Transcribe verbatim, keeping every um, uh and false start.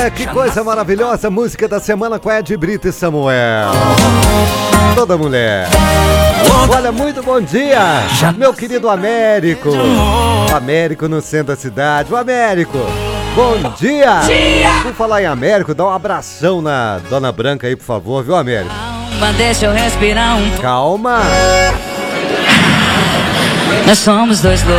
É, que coisa maravilhosa, música da semana com Ed Brito e Samuel. Toda mulher. Olha, muito bom dia, meu querido Américo. Américo no centro da cidade. O Américo, bom dia. Por falar em Américo, dá um abração na Dona Branca aí, por favor, viu, Américo? Deixa eu respirar um pouco. Calma. Nós somos dois loucos.